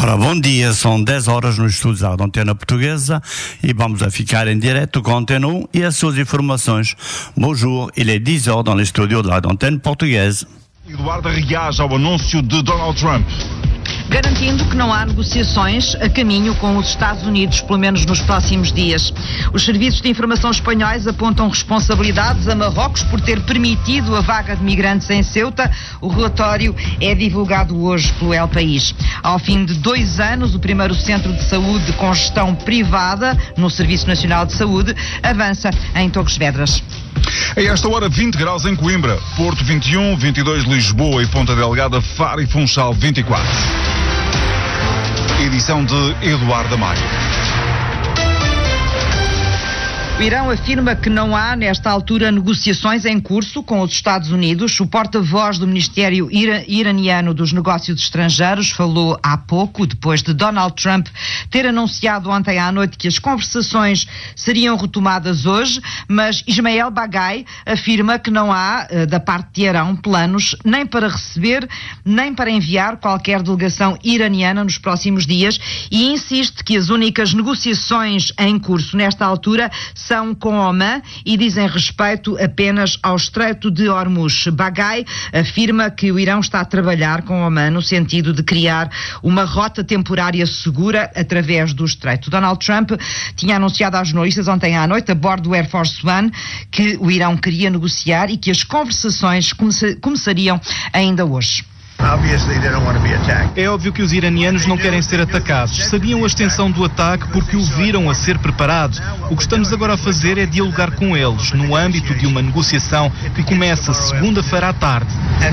Ora, bom dia, são 10 horas nos estúdios da Antena Portuguesa e vamos a ficar em direto com a Antena 1 e as suas informações. Bonjour, il est 10 heures dans les studios de la Antena Portuguesa. Eduardo reage ao anúncio de Donald Trump, garantindo que não há negociações a caminho com os Estados Unidos, pelo menos nos próximos dias. Os serviços de informação espanhóis apontam responsabilidades a Marrocos por ter permitido a vaga de migrantes em Ceuta. O relatório é divulgado hoje pelo El País. Ao fim de 2 anos, o primeiro centro de saúde com gestão privada no Serviço Nacional de Saúde avança em Torres Vedras. A esta hora 20 graus em Coimbra, Porto 21, 22 Lisboa e Ponta Delgada, Faro e Funchal 24. Edição de Eduardo Amaro. O Irão afirma que não há, nesta altura, negociações em curso com os Estados Unidos. O porta-voz do Ministério iraniano dos Negócios Estrangeiros falou há pouco, depois de Donald Trump ter anunciado ontem à noite que as conversações seriam retomadas hoje, mas Ismael Baghai afirma que não há, da parte de Irão, planos nem para receber, nem para enviar qualquer delegação iraniana nos próximos dias e insiste que as únicas negociações em curso nesta altura são com Omã e dizem respeito apenas ao Estreito de Hormuz. Baghai afirma que o Irão está a trabalhar com Omã no sentido de criar uma rota temporária segura através do Estreito. Donald Trump tinha anunciado aos jornalistas ontem à noite, a bordo do Air Force One, que o Irão queria negociar e que as conversações começariam ainda hoje. É óbvio que os iranianos não querem ser atacados. Sabiam a extensão do ataque porque o viram a ser preparado. O que estamos agora a fazer é dialogar com eles, no âmbito de uma negociação que começa segunda-feira à tarde.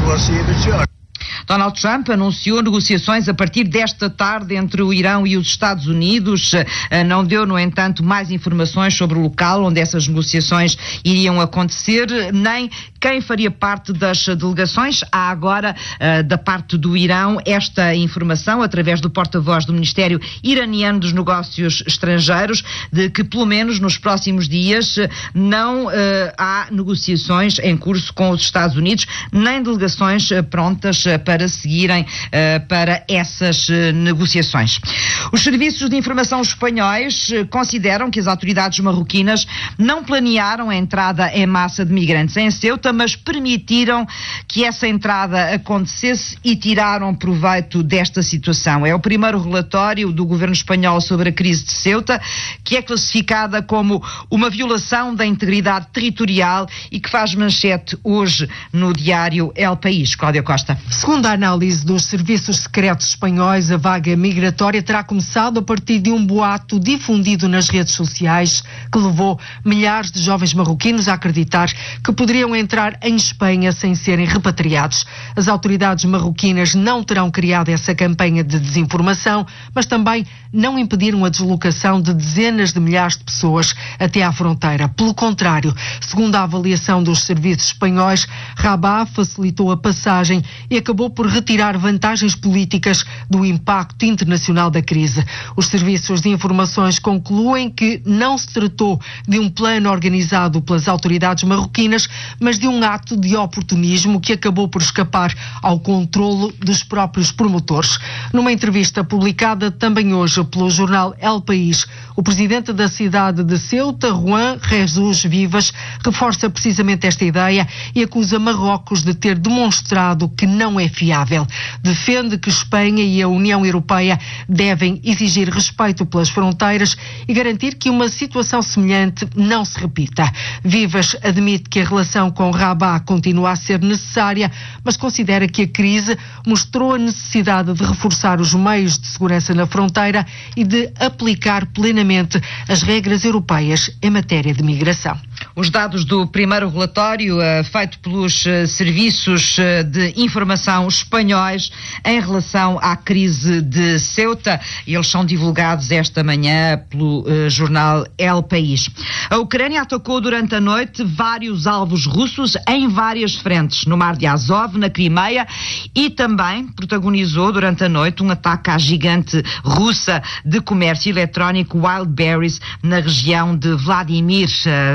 Donald Trump anunciou negociações a partir desta tarde entre o Irão e os Estados Unidos. Não deu, no entanto, mais informações sobre o local onde essas negociações iriam acontecer, nem quem faria parte das delegações. Há agora, da parte do Irão, esta informação, através do porta-voz do Ministério Iraniano dos Negócios Estrangeiros, de que, pelo menos nos próximos dias, não há negociações em curso com os Estados Unidos, nem delegações prontas para seguirem para essas negociações. Os serviços de informação espanhóis consideram que as autoridades marroquinas não planearam a entrada em massa de migrantes em Ceuta, mas permitiram que essa entrada acontecesse e tiraram proveito desta situação. É o primeiro relatório do governo espanhol sobre a crise de Ceuta, que é classificada como uma violação da integridade territorial e que faz manchete hoje no diário El País. Cláudia Costa. Segundo a análise dos serviços secretos espanhóis, a vaga migratória terá começado a partir de um boato difundido nas redes sociais que levou milhares de jovens marroquinos a acreditar que poderiam entrar em Espanha sem serem repatriados. As autoridades marroquinas não terão criado essa campanha de desinformação, mas também não impediram a deslocação de dezenas de milhares de pessoas até à fronteira. Pelo contrário, segundo a avaliação dos serviços espanhóis, Rabat facilitou a passagem e acabou por retirar vantagens políticas do impacto internacional da crise. Os serviços de informações concluem que não se tratou de um plano organizado pelas autoridades marroquinas, mas de um ato de oportunismo que acabou por escapar ao controlo dos próprios promotores. Numa entrevista publicada também hoje pelo jornal El País, o presidente da cidade de Ceuta, Juan Jesus Vivas, reforça precisamente esta ideia e acusa Marrocos de ter demonstrado que não é fiável. Defende que Espanha e a União Europeia devem exigir respeito pelas fronteiras e garantir que uma situação semelhante não se repita. Vivas admite que a relação com Rabat continua a ser necessária, mas considera que a crise mostrou a necessidade de reforçar os meios de segurança na fronteira e de aplicar plenamente as regras europeias em matéria de migração. Os dados do primeiro relatório feito pelos serviços de informação espanhóis em relação à crise de Ceuta, eles são divulgados esta manhã pelo jornal El País. A Ucrânia atacou durante a noite vários alvos russos em várias frentes, no Mar de Azov, na Crimeia, e também protagonizou durante a noite um ataque à gigante russa de comércio eletrónico Wildberries na região de Vladimir,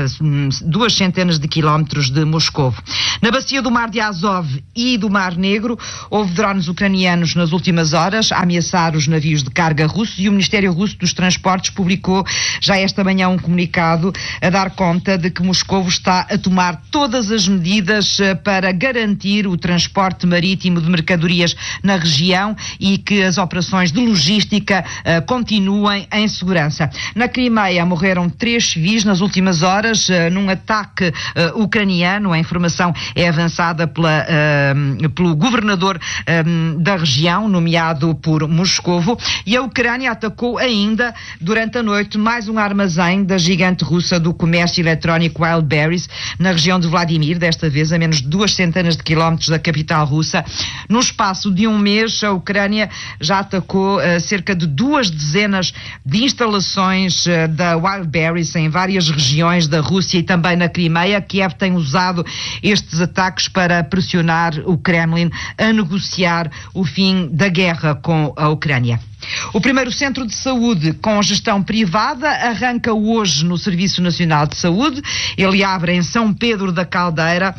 200 quilómetros de Moscovo. Na bacia do Mar de Azov e do Mar Negro, houve drones ucranianos nas últimas horas a ameaçar os navios de carga russos, e o Ministério Russo dos Transportes publicou já esta manhã um comunicado a dar conta de que Moscovo está a tomar todas as medidas para garantir o transporte marítimo de mercadorias na região e que as operações de logística continuem em segurança. Na Crimeia morreram 3 civis nas últimas horas num ataque ucraniano. A informação é avançada pelo governador da região, nomeado por Moscovo, e a Ucrânia atacou ainda durante a noite mais um armazém da gigante russa do comércio eletrónico Wildberries, na região de Vladimir, desta vez a menos de 200 quilómetros da capital russa. No espaço de um mês, a Ucrânia já atacou cerca de 2 dezenas de instalações da Wildberries em várias regiões da Rússia e também na Crimeia. Kiev tem usado estes ataques para pressionar o Kremlin a negociar o fim da guerra com a Ucrânia. O primeiro centro de saúde com gestão privada arranca hoje no Serviço Nacional de Saúde. Ele abre em São Pedro da Cadeira,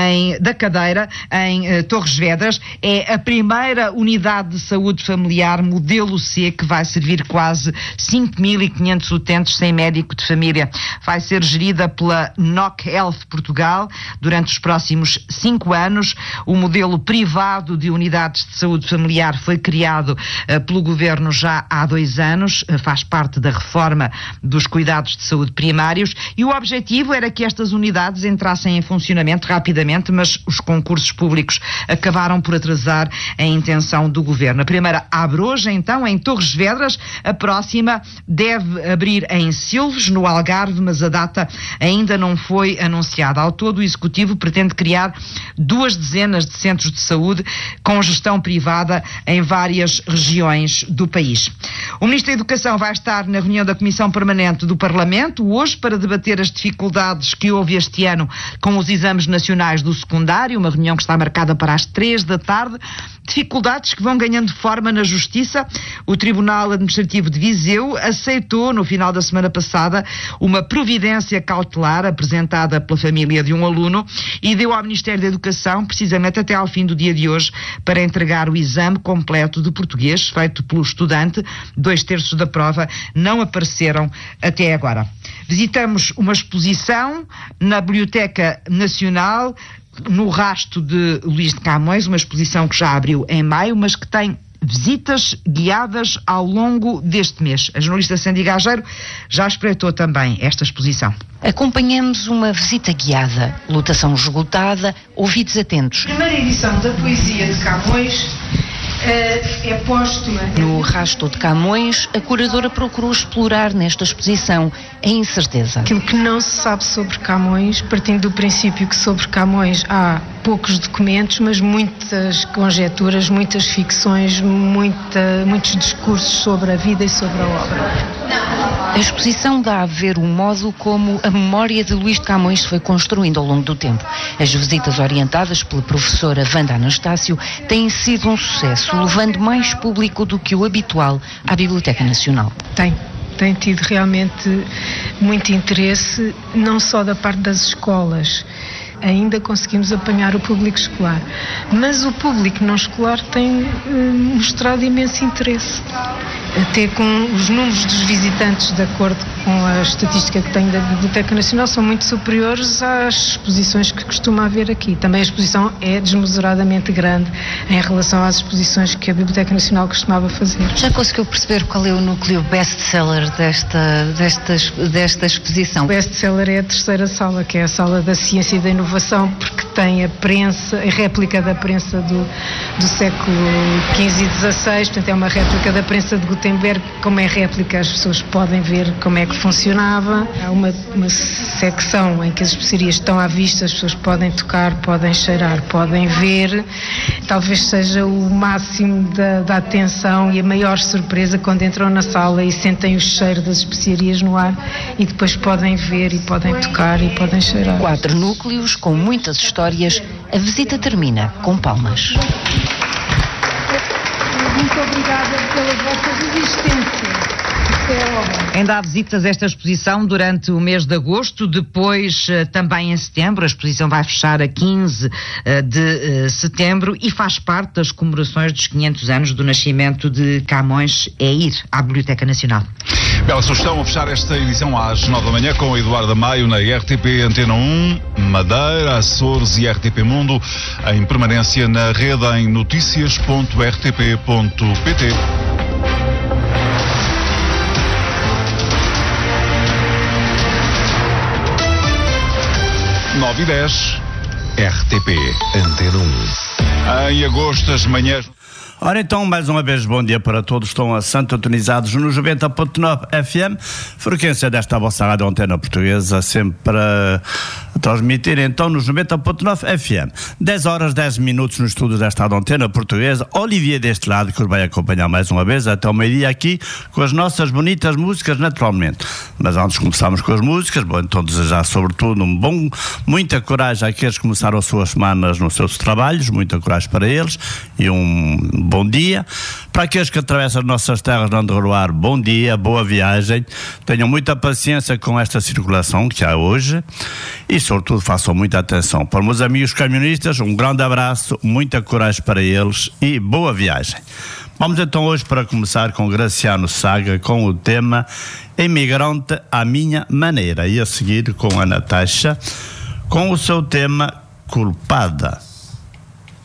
em Torres Vedras. É a primeira unidade de saúde familiar modelo C, que vai servir quase 5.500 utentes sem médico de família. Vai ser gerida pela NOC Health Portugal durante os próximos 5 anos. O modelo privado de unidades de saúde familiar foi criado pelo Governo já há 2 anos, faz parte da reforma dos cuidados de saúde primários, e o objetivo era que estas unidades entrassem em funcionamento rapidamente, mas os concursos públicos acabaram por atrasar a intenção do Governo. A primeira abre hoje, então, em Torres Vedras, a próxima deve abrir em Silves, no Algarve, mas a data ainda não foi anunciada. Ao todo, o Executivo pretende criar 2 dezenas de centros de saúde com gestão privada em várias regiões do país. O Ministro da Educação vai estar na reunião da Comissão Permanente do Parlamento hoje para debater as dificuldades que houve este ano com os exames nacionais do secundário, uma reunião que está marcada para as 3 da tarde. Dificuldades que vão ganhando forma na Justiça. O Tribunal Administrativo de Viseu aceitou, no final da semana passada, uma providência cautelar apresentada pela família de um aluno e deu ao Ministério da Educação, precisamente até ao fim do dia de hoje, para entregar o exame completo de português feito pelo estudante. 2/3 da prova não apareceram até agora. Visitamos uma exposição na Biblioteca Nacional, no Rasto de Luís de Camões, uma exposição que já abriu em maio, mas que tem visitas guiadas ao longo deste mês. A jornalista Sandy Gageiro já espreitou também esta exposição. Acompanhamos uma visita guiada, lotação esgotada, ouvidos atentos. Primeira edição da poesia de Camões é póstuma. No Rasto de Camões, a curadora procurou explorar nesta exposição a incerteza. Aquilo que não se sabe sobre Camões, partindo do princípio que sobre Camões há poucos documentos, mas muitas conjecturas, muitas ficções, muitos discursos sobre a vida e sobre a obra. A exposição dá a ver o modo como a memória de Luís de Camões se foi construindo ao longo do tempo. As visitas orientadas pela professora Wanda Anastácio têm sido um sucesso, levando mais público do que o habitual à Biblioteca Nacional. Tem tido realmente muito interesse, não só da parte das escolas. Ainda conseguimos apanhar o público escolar, mas o público não escolar tem mostrado imenso interesse. Até com os números dos visitantes, de acordo com a estatística que tenho da Biblioteca Nacional, são muito superiores às exposições que costuma haver aqui. Também a exposição é desmesuradamente grande em relação às exposições que a Biblioteca Nacional costumava fazer. Já conseguiu perceber qual é o núcleo best-seller desta exposição? O best-seller é a terceira sala, que é a sala da ciência e da inovação, porque tem a prensa, a réplica da prensa do século XV e XVI, portanto é uma réplica da prensa de Gutenberg. Como é réplica, as pessoas podem ver como é que funcionava. Há uma secção em que as especiarias estão à vista, as pessoas podem tocar, podem cheirar, podem ver. Talvez seja o máximo da atenção e a maior surpresa quando entram na sala e sentem o cheiro das especiarias no ar e depois podem ver e podem tocar e podem cheirar. 4 núcleos com muitas histórias. A visita termina com palmas. Muito obrigada pela vossa resistência. Ainda há visitas a esta exposição durante o mês de agosto, depois também em setembro. A exposição vai fechar a 15 de setembro e faz parte das comemorações dos 500 anos do nascimento de Camões. É ir à Biblioteca Nacional. Bela sugestão a fechar esta edição às 9 da manhã com Eduardo Maio na RTP Antena 1, Madeira, Açores e RTP Mundo, em permanência na rede em noticias.rtp.pt. 9h10, RTP Antena 1. Em agosto, as manhãs... Ora então, mais uma vez, bom dia para todos. Estão sintonizados no 90.9 FM, frequência desta vossa rádio Antena Portuguesa, sempre a transmitir então nos 90.9 FM. 10 horas, 10 minutos no estúdio desta rádio Antena Portuguesa. Olivier deste lado, que os vai acompanhar mais uma vez até o meio-dia aqui, com as nossas bonitas músicas, naturalmente. Mas antes de começarmos com as músicas, bom, então desejar sobretudo muita coragem àqueles que começaram as suas semanas nos seus trabalhos, muita coragem para eles e bom dia. Para aqueles que atravessam as nossas terras de Andorroar, bom dia, boa viagem. Tenham muita paciência com esta circulação que há hoje e, sobretudo, façam muita atenção. Para os meus amigos camionistas, um grande abraço, muita coragem para eles e boa viagem. Vamos então hoje, para começar, com Graciano Saga, com o tema Imigrante à Minha Maneira, e a seguir com a Natasha, com o seu tema Culpada.